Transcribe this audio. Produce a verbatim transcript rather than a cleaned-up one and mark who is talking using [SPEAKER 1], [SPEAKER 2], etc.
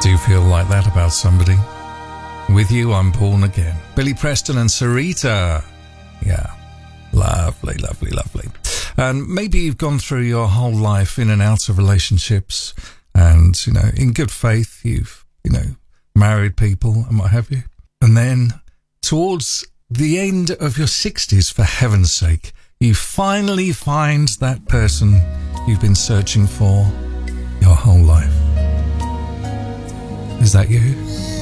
[SPEAKER 1] Do feel like that about somebody? With you, I'm born again. Billy Preston and Sarita. Yeah, lovely, lovely, lovely. And maybe you've gone through your whole life in and out of relationships, and, you know, in good faith, you've, you know, married people and what have you. And then towards the end of your sixties, for heaven's sake, you finally find that person you've been searching for your whole life. Is that you?